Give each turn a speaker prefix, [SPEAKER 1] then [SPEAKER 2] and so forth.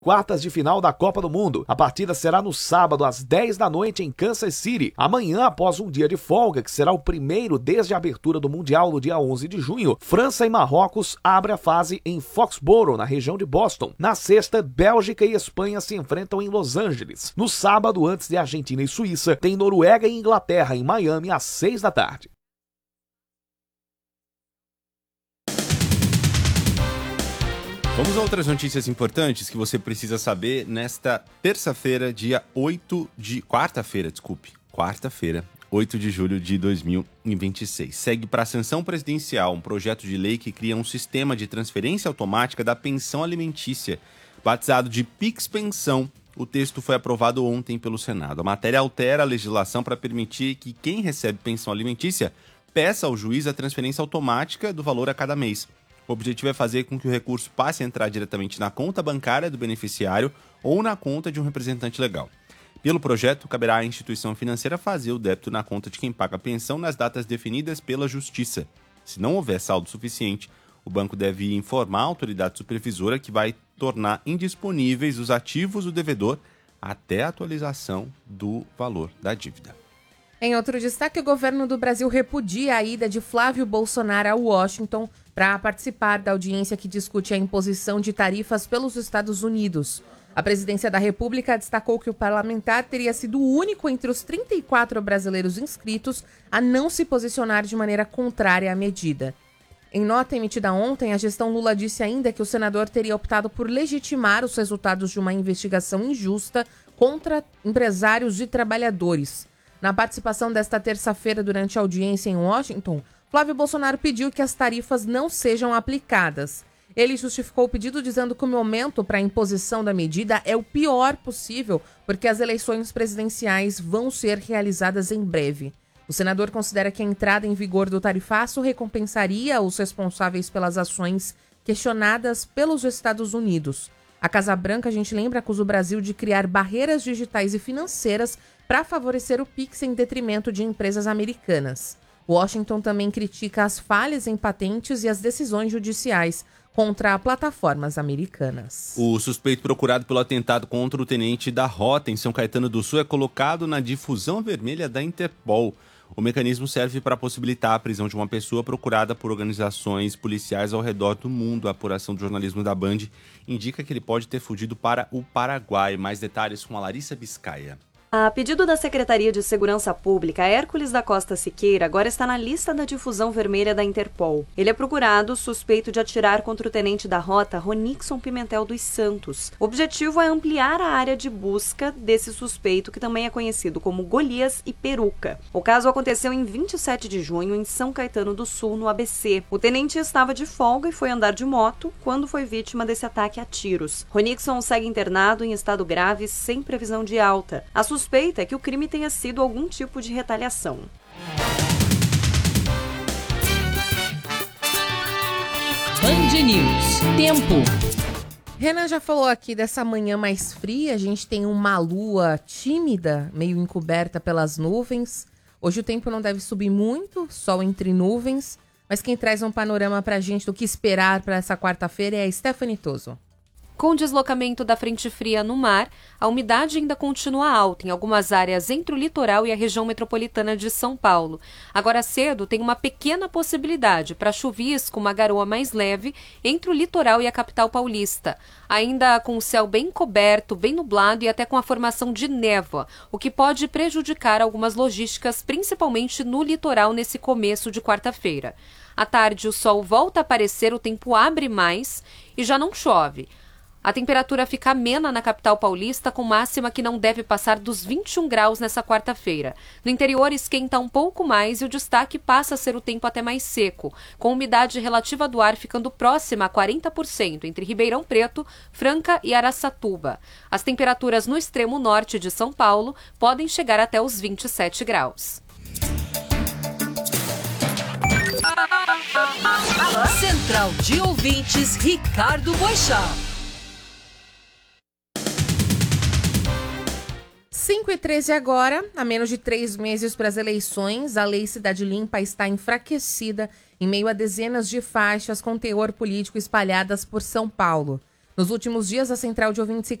[SPEAKER 1] quartas de final da Copa do Mundo. A partida será no sábado, às 10 da noite, em Kansas City. Amanhã, após um dia de folga, que será o primeiro desde a abertura do Mundial no dia 11 de junho, França e Marrocos abrem a fase em Foxborough, na região de Boston. Na sexta, Bélgica e Espanha se enfrentam em Los Angeles. No sábado, antes de Argentina e Suíça, tem Noruega e Inglaterra, em Miami, às 6 da tarde.
[SPEAKER 2] Vamos a outras notícias importantes que você precisa saber nesta quarta-feira, 8 de julho de 2026. Segue para a sanção presidencial um projeto de lei que cria um sistema de transferência automática da pensão alimentícia, batizado de Pix Pensão. O texto foi aprovado ontem pelo Senado. A matéria altera a legislação para permitir que quem recebe pensão alimentícia peça ao juiz a transferência automática do valor a cada mês. O objetivo é fazer com que o recurso passe a entrar diretamente na conta bancária do beneficiário ou na conta de um representante legal. Pelo projeto, caberá à instituição financeira fazer o débito na conta de quem paga a pensão nas datas definidas pela Justiça. Se não houver saldo suficiente, o banco deve informar a autoridade supervisora que vai tornar indisponíveis os ativos do devedor até a atualização do valor da dívida.
[SPEAKER 3] Em outro destaque, o governo do Brasil repudia a ida de Flávio Bolsonaro a Washington para participar da audiência que discute a imposição de tarifas pelos Estados Unidos. A presidência da República destacou que o parlamentar teria sido o único entre os 34 brasileiros inscritos a não se posicionar de maneira contrária à medida. Em nota emitida ontem, a gestão Lula disse ainda que o senador teria optado por legitimar os resultados de uma investigação injusta contra empresários e trabalhadores. Na participação desta terça-feira durante a audiência em Washington, Flávio Bolsonaro pediu que as tarifas não sejam aplicadas. Ele justificou o pedido dizendo que o momento para a imposição da medida é o pior possível, porque as eleições presidenciais vão ser realizadas em breve. O senador considera que a entrada em vigor do tarifaço recompensaria os responsáveis pelas ações questionadas pelos Estados Unidos. A Casa Branca, a gente lembra, acusa o Brasil de criar barreiras digitais e financeiras para favorecer o Pix em detrimento de empresas americanas. Washington também critica as falhas em patentes e as decisões judiciais contra plataformas americanas.
[SPEAKER 2] O suspeito procurado pelo atentado contra o tenente da Rota em São Caetano do Sul é colocado na difusão vermelha da Interpol. O mecanismo serve para possibilitar a prisão de uma pessoa procurada por organizações policiais ao redor do mundo. A apuração do jornalismo da Band indica que ele pode ter fugido para o Paraguai. Mais detalhes com a Larissa Biscaia.
[SPEAKER 4] A pedido da Secretaria de Segurança Pública, Hércules da Costa Siqueira agora está na lista da difusão vermelha da Interpol. Ele é procurado suspeito de atirar contra o tenente da Rota, Ronixon Pimentel dos Santos. O objetivo é ampliar a área de busca desse suspeito, que também é conhecido como Golias e Peruca. O caso aconteceu em 27 de junho, em São Caetano do Sul, no ABC. O tenente estava de folga e foi andar de moto quando foi vítima desse ataque a tiros. Ronixon segue internado em estado grave, sem previsão de alta. A suspeita é que o crime tenha sido algum tipo de retaliação.
[SPEAKER 5] Band News. Tempo.
[SPEAKER 3] Renan já falou aqui dessa manhã mais fria. A gente tem uma lua tímida, meio encoberta pelas nuvens. Hoje o tempo não deve subir muito, sol entre nuvens. Mas quem traz um panorama pra gente do que esperar para essa quarta-feira é a Stephanie Toso.
[SPEAKER 4] Com o deslocamento da frente fria no mar, a umidade ainda continua alta em algumas áreas entre o litoral e a região metropolitana de São Paulo. Agora cedo tem uma pequena possibilidade para chuvisco, uma garoa mais leve entre o litoral e a capital paulista. Ainda com o céu bem coberto, bem nublado e até com a formação de névoa, o que pode prejudicar algumas logísticas, principalmente no litoral nesse começo de quarta-feira. À tarde o sol volta a aparecer, o tempo abre mais e já não chove. A temperatura fica amena na capital paulista, com máxima que não deve passar dos 21 graus nessa quarta-feira. No interior esquenta um pouco mais e o destaque passa a ser o tempo até mais seco, com umidade relativa do ar ficando próxima a 40% entre Ribeirão Preto, Franca e Araçatuba. As temperaturas no extremo norte de São Paulo podem chegar até os 27 graus.
[SPEAKER 5] Central de Ouvintes, Ricardo Boechat.
[SPEAKER 3] 5h13 agora, a menos de 3 meses para as eleições, a Lei Cidade Limpa está enfraquecida em meio a dezenas de faixas com teor político espalhadas por São Paulo. Nos últimos dias, a central de ouvintes